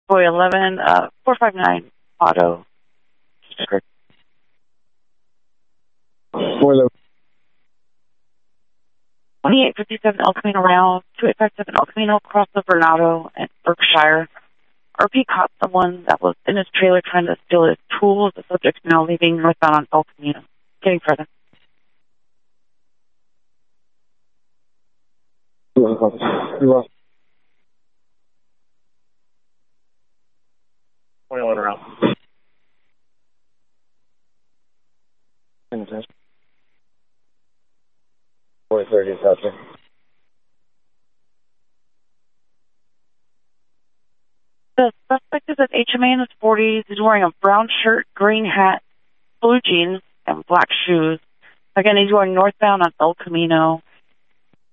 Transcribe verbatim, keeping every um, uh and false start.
Boy eleven, uh, four five nine auto. four eleven. twenty-eight fifty-seven El Camino Route, two eight five seven El Camino, crossover Nado and Berkshire. R P caught someone that was in his trailer trying to steal his tools. The subject's now leaving northbound on El Camino. Getting further. twenty-one around. four thirty is out there. The suspect is at H M A in his forties. He's wearing a brown shirt, green hat, blue jeans, and black shoes. Again, he's going northbound on El Camino.